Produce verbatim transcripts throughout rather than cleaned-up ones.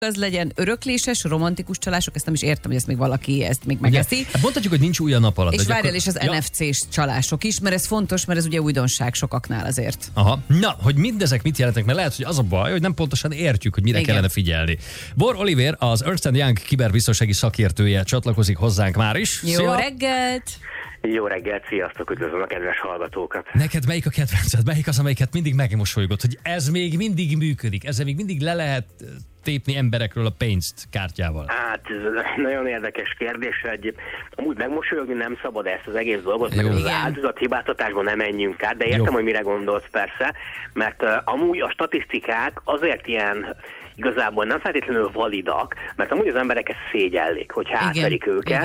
az legyen örökléses, romantikus csalások, ezt nem is értem, hogy ezt még valaki ezt még megeszi. Hát mondhatjuk, hogy nincs új a nap alatt. És várjál, és az ja. en ef cés csalások is, mert ez fontos, mert ez ugye újdonság sokaknál azért. Aha. Na, hogy mindezek mit jelentek, mert lehet, hogy az a baj, hogy nem pontosan értjük, hogy mire Igen. kellene figyelni. Bor Oliver, az Ernst and Young kiberbiztonsági szakértője csatlakozik hozzánk már is. Jó Szia. reggelt! Jó reggelt, sziasztok, üdvözlöm a kedves hallgatókat. Neked melyik a kedvenced? Melyik az, amelyiket mindig megmosolygott, hogy ez még mindig működik, ezzel még mindig le lehet tépni emberekről a pénzt kártyával? Hát, ez nagyon érdekes kérdés, hogy amúgy megmosolyogni nem szabad ezt az egész dolgot, mert az áldozathibáztatásban nem menjünk át, de értem, Jó. hogy mire gondolsz persze, mert uh, amúgy a statisztikák azért ilyen igazából nem feltétlenül validak, mert amúgy az emberek ezt szégyellik, hogy átverik őket.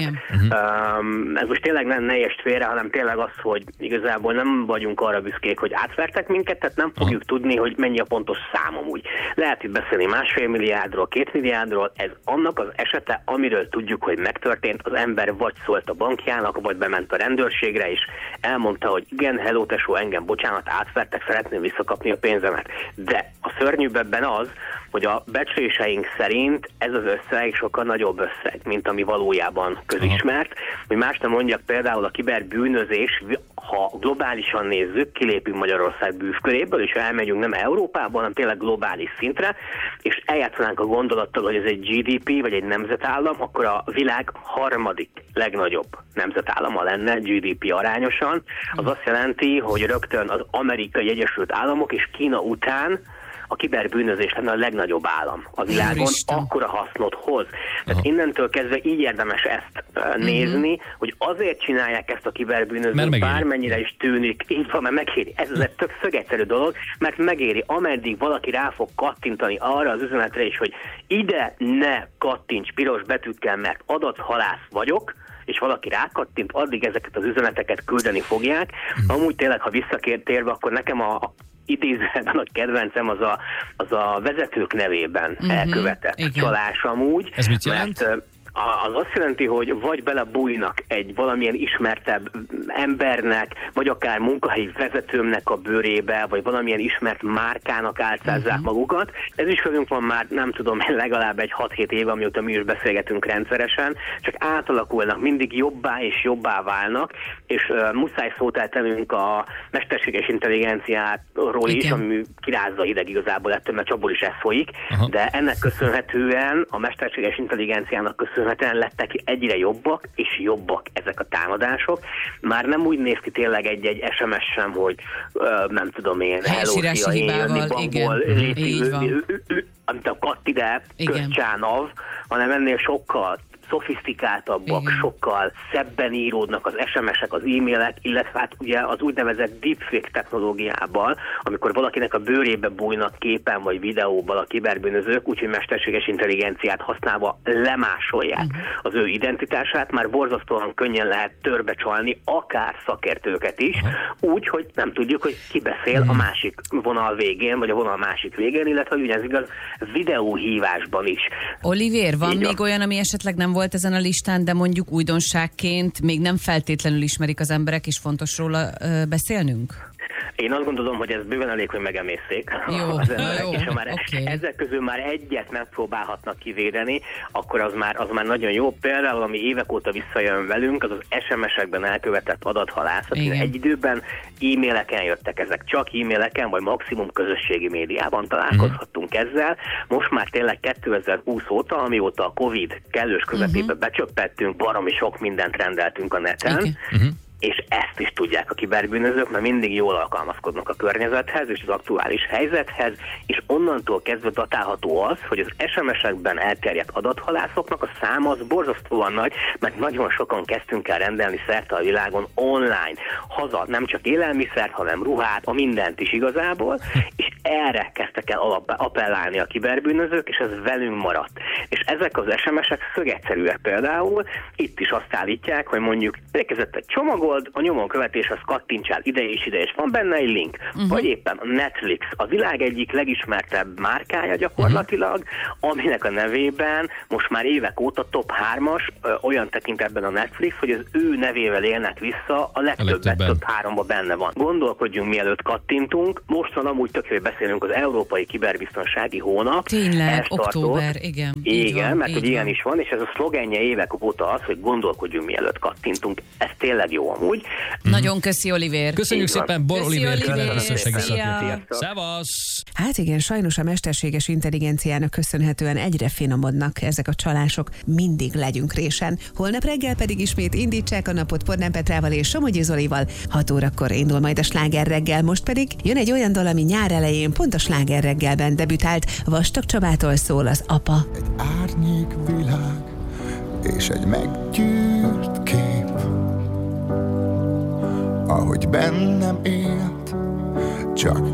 Um, ez most tényleg nem ne értsd félre, hanem tényleg az, hogy igazából nem vagyunk arra büszkék, hogy átvertek minket, tehát nem fogjuk Aha. tudni, hogy mennyi a pontos szám amúgy. Lehet itt beszélni másfél milliárdról, két milliárdról, ez annak az esete, amiről tudjuk, hogy megtörtént, az ember vagy szólt a bankjának, vagy bement a rendőrségre, és elmondta, hogy igen, hello tesó, engem bocsánat, átvertek, szeretném visszakapni a pénzemet. De a szörnyűbb ebben az, hogy a becsléseink szerint ez az összeg sokkal nagyobb összeg, mint ami valójában közismert. Hogy más nem mondjak, például a kiberbűnözés, ha globálisan nézzük, kilépünk Magyarország bűvköréből, és elmegyünk nem Európában, hanem tényleg globális szintre, és eljátszanánk a gondolattal, hogy ez egy gé dé pé vagy egy nemzetállam, akkor a világ harmadik legnagyobb nemzetállama lenne gé dé pé arányosan. Az azt jelenti, hogy rögtön az Amerikai Egyesült Államok és Kína után a kiberbűnözés lenne a legnagyobb állam a világon, akkora hasznot hoz. Tehát Aha. innentől kezdve így érdemes ezt uh, nézni, uh-huh. hogy azért csinálják ezt a kiberbűnözést, bármennyire is tűnik, így van, mert megéri. Ez az egy tök szögegyszerű dolog, mert megéri, ameddig valaki rá fog kattintani arra az üzenetre is, hogy ide ne kattints piros betűkkel, mert adathalász vagyok, és valaki rákattint, addig ezeket az üzeneteket küldeni fogják. Uh-huh. Amúgy tényleg, ha visszatérve, akkor nekem a idézőben a kedvencem az a, az a vezetők nevében uh-huh. elkövetett Igen. csalás amúgy. Ez mit jelent? Mert az azt jelenti, hogy vagy belebújnak egy valamilyen ismertebb embernek, vagy akár munkahelyi vezetőmnek a bőrébe, vagy valamilyen ismert márkának álcázzák uh-huh. magukat. Ez is velünk van már, nem tudom, legalább egy hat-hét éve, amióta mi is beszélgetünk rendszeresen, csak átalakulnak, mindig jobbá és jobbá válnak, és uh, muszáj szót eltenünk a mesterséges intelligenciáról is, ami kirázza hideg igazából ettől, mert abból is ez folyik, uh-huh. de ennek köszönhetően, a mesterséges intelligenciának köszönhetően lettek egyre jobbak és jobbak ezek a támadások. Már nem úgy néz ki tényleg egy-egy es em es sem, hogy uh, nem tudom én, hello, szia, én jönni bankból, amit a katt ide, közcsánav, hanem ennél sokkal szofisztikáltabbak, Igen. sokkal szebben íródnak az es em esek, az e-mailek, illetve hát ugye az úgynevezett deepfake technológiával, amikor valakinek a bőrébe bújnak képen vagy videóval a kiberbűnözők, úgyhogy mesterséges intelligenciát használva lemásolják uh-huh. az ő identitását, már borzasztóan könnyen lehet törbecsalni, akár szakértőket is, uh-huh. úgy, hogy nem tudjuk, hogy ki beszél uh-huh. a másik vonal végén, vagy a vonal másik végén, illetve ugyanez igaz videóhívásban is. Oliver, van Így még a... olyan, ami esetleg nem volt ezen a listán, de mondjuk újdonságként még nem feltétlenül ismerik az emberek, és fontos róla ö, beszélnünk? Én azt gondolom, hogy ez bőven elég, hogy megemészszék jó, az emberek, jó, és ha már okay. ezek közül már egyet megpróbálhatnak kivédeni, akkor az már, az már nagyon jó. Például, ami évek óta visszajön velünk, az az es em esekben elkövetett adathalászat. Egy időben e-maileken jöttek ezek, csak e-maileken, vagy maximum közösségi médiában találkozhattunk uh-huh. ezzel. Most már tényleg kétezer-húsz óta, amióta a Covid kellős közepébe uh-huh. becsöppettünk, baromi sok mindent rendeltünk a neten, okay. uh-huh. és ezt is tudják a kiberbűnözők, mert mindig jól alkalmazkodnak a környezethez és az aktuális helyzethez, és onnantól kezdve datálható az, hogy az es em esekben elterjedt adathalászoknak a száma az borzasztóan nagy, mert nagyon sokan kezdtünk el rendelni szerte a világon online, haza nem csak élelmiszert, hanem ruhát, a mindent is igazából, és erre kezdtek el appellálni a kiberbűnözők, és ez velünk maradt. És ezek az es em esek szögegyszerűek például, itt is azt állítják, hogy mondjuk érkezett egy csomagol, Google-old, a nyomon követéshez kattintsál ide és ide, és van benne egy link. Uh-huh. Vagy éppen a Netflix, a világ egyik legismertebb márkája gyakorlatilag, uh-huh. aminek a nevében most már évek óta top hármas, olyan tekintetben a Netflix, hogy az ő nevével élnek vissza, a legtöbbet top háromba benne van. Gondolkodjunk, mielőtt kattintunk. Most van amúgy tök, hogy beszélünk az Európai Kiberbiztonsági Hónap. Tényleg, október, igen. Igen, van, mert hogy ilyen is van, és ez a szlogenje évek óta az, hogy gondolkodjunk, mielőtt kattintunk. Ez tényleg jó amúgy. Nagyon köszi, Olivér. Köszönjük szépen, Bor Olivér, kiberbiztonsági szakértő. Szevasz! Hát igen, sajnos a mesterséges intelligenciának köszönhetően egyre finomodnak ezek a csalások. Mindig legyünk résen. Holnap reggel pedig ismét indítsák a napot Podnán Petrával és Somogyi Zolival. hat órakor indul majd a Sláger reggel, most pedig jön egy olyan dal, ami nyár elején pont a Sláger reggelben debütált. Vastag Csabától szól az Apa. Egy árnyék világ és egy meggyűrt kép, ahogy bennem élt, csak